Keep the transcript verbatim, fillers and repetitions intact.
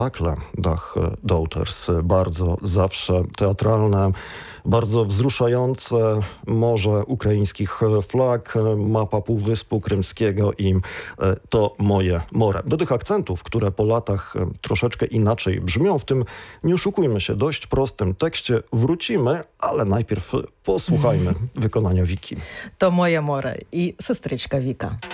spektakle Dach Daughters, bardzo zawsze teatralne, bardzo wzruszające, morze ukraińskich flag, mapa Półwyspu Krymskiego i To moje more. Do tych akcentów, które po latach troszeczkę inaczej brzmią, w tym, nie oszukujmy się, dość prostym tekście wrócimy, ale najpierw posłuchajmy wykonania Wiki. To moje more i сестричка Віка.